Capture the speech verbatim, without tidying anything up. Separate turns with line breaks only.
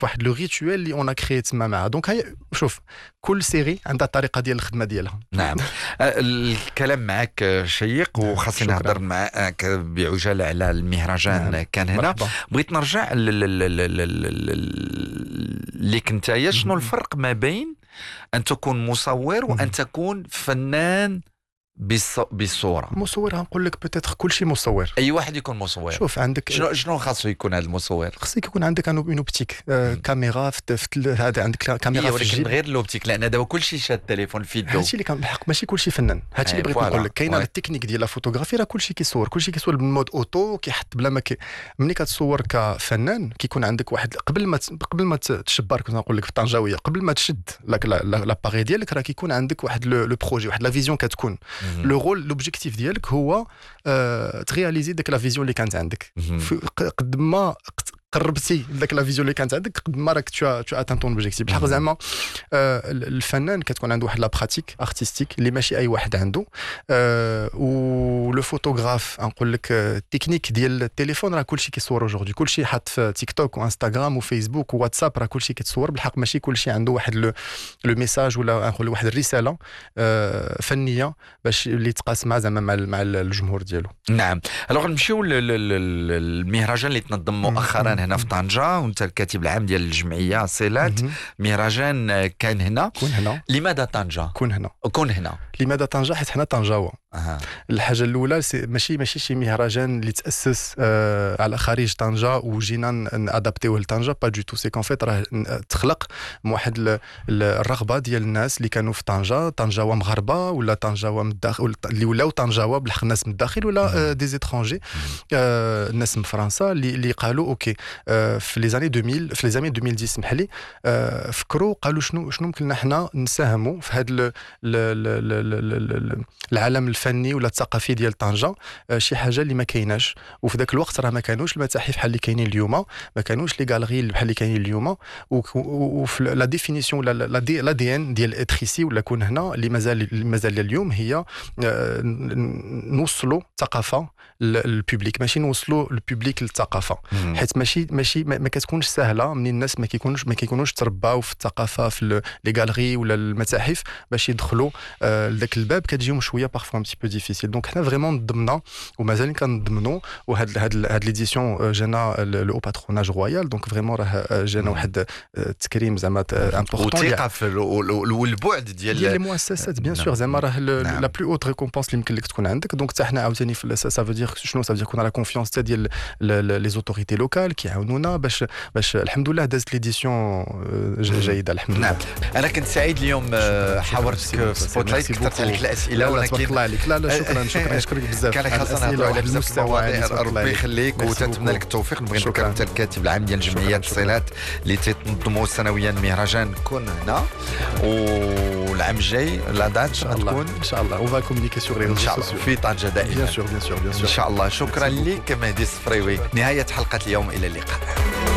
واحد لو ريتوال اللي اون كريي تما معها. دونك هي شوف كل سيري عندها الطريقه ديال الخدمه ديالها.
نعم. الكلام معك شيق وخاصني نهضر معك بعجاله على المهرجان. نعم. كان هنا مرحبا. بغيت نرجع اللي كنتايا شنو الفرق ما بين ان تكون مصور وان تكون فنان بالصوره؟
مصور هنقول لك بوتيتر كل شيء مصور،
اي واحد يكون مصور.
شوف عندك
شنو شنو خاصو يكون هذا المصور؟
خصك يكون عندك اون اوبتيك آه كاميرا في هذا عندك كاميرا
إيه في الجيب، غير الاوبتيك لان دابا كل شيء شاد التليفون في يدو.
هادشي اللي كان بالحق ماشي كل شيء فنان. هادشي اللي بغيت نقول لك كاينه التكنيك ديال الفوتوغرافي راه كل شيء كيصور، كل شيء كيصور بالمود اوتو كيحط بلا ما كي... ملي كتصور كفنان كيكون عندك واحد قبل ما قبل ما تشبر كنت نقول لك في الطنجاويه قبل ما تشد لاباري ديالك راه كيكون عندك واحد لو بروجي واحد لا فيزيون كتكون لو رول لوبجيكتيف ديالك هو أه ترياليزي ديك لا فيزيون اللي كانت عندك. قد ما قربتي لذاك لا فيزيون اللي كانت عندك قد ما راك تو تو اتان طون اوبجيكتيف. بحال زعما آه الفنان كتكون عنده واحد لا براتيك ارتستيك اللي ماشي اي واحد عنده. آه و لو فوتوغراف نقول لك التكنيك ديال التليفون راه كلشي كيصور اوجوردي، كلشي حاط في تيك توك وانستغرام وفيسبوك وواتساب راه كلشي كيتصور. بالحق ماشي كلشي عنده واحد لو لو ميساج ولا نقول واحد الرساله آه فنيه باش اللي تقاسمها زعما مع مع الجمهور ديالو.
نعم. الوغ نمشيو للمهرجان اللي تنظم مؤخرا هنا في طنجة وانت الكاتب العام ديال الجمعيه صلات. مهرجان كان هنا.
كون هنا.
لماذا طنجة؟
كون هنا.
كون هنا.
لماذا طنجة؟ حيت حنا طنجاوه. أه. الحاجه الاولى ماشي ماشي شي مهرجان اللي تاسس آه على خارج طنجة وجينا نادابتيوه لطنجة، با دو تو. سي كون فيت راه تخلق واحد الرغبه ديال الناس اللي كانوا في طنجة، طنجاوه مغاربه ولا طنجاوه من الداخل اللي ولاو طنجاوه بالحق الناس من الداخل ولا آه دي زيترونجي آه الناس من فرنسا اللي اللي قالوا اوكي آه في لي زاني ألفين في لي زاني ألفين وعشرة سمح لي آه فكروا قالوا شنو شنو ممكن حنا نساهموا في هذا العالم الفني ولا الثقافي ديال طنجة. آه شي حاجه اللي ما كايناش. وفي ذاك الوقت راه ما كانوش المتاحف بحال اللي كاينين اليوم، ما كانوش لي غاليري بحال اللي كاينين اليوم. وفي لا ديفينيسيون ولا لا دي لا دي ان ديال اتريسي ولا كون هنا اللي مازال مازال اليوم هي آه نوصلوا ثقافه للبوبليك، ماشي نوصلوا البوبليك للثقافه. حيت ماشي ماشي ما, ما كتكونش سهله من الناس ما كيكونوش ما كيكونوش ترباو في الثقافه في لي غاليري ولا المتاحف باش يدخلوا آه لذاك الباب كتجيهم شويه بارفوا ان بتي بو ديفيسيل. دونك حنا فريمون ضمنا ومازال كنضمنوا. وهاد هاد هاد ليديسيون جانا لو باتروناج رويال. دونك فريمون راه جانا واحد التكريم زعما امبورطون
وثقه والبعد ديال
ديال المؤسسات بيان سور. زعما راه لا بلو اوت ريكومبونس اللي يمكن لك تكون عندك. دونك حتى حنا عاوتاني سا فو دير شنو سا فو دير كون على كونفيونس حتى ديال لي زوتوريتي لوكال كيعاونونا باش باش الحمد لله دازت ليديسيون جيده الحمد لله.
نعم. انا كنت سعيد اليوم حاورتك في سبوتلايت كثرت عليك الاسئله
ولكن الله عليك. لا لا شكرا شكرا نشكرك بزاف.
كان خاصنا نهضروا على بزاف المواضيع. ربي يخليك وتتمنى لك التوفيق. نبغي نشكرك انت الكاتب العام ديال جمعيه الصلات اللي تنظموا سنويا مهرجان كون هنا. والعام الجاي لا دات غتكون
ان شاء الله وفا كومونيكي سور لي ريزو سوسيو
في طنجة دائما.
بيان سور بيان سور بيان سور
ان شاء الله. شكرا لك مهدي الصفريوي. نهايه حلقه اليوم، الى اللقاء.